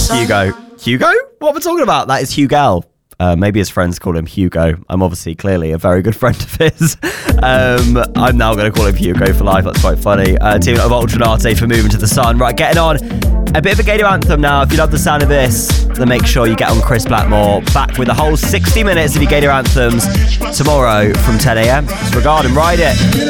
Hugo. Hugo? What am I talking about? That is Hugo. Maybe his friends call him Hugo. I'm obviously clearly a very good friend of his. I'm now going to call him Hugo for life. That's quite funny. Team of Ultranate for Moving to the Sun. Right, getting on. A bit of a Gator anthem now. If you love the sound of this, then make sure you get on Chris Blackmore. Back with the whole 60 minutes of your Gator anthems tomorrow from 10 a.m. Disregard and ride it.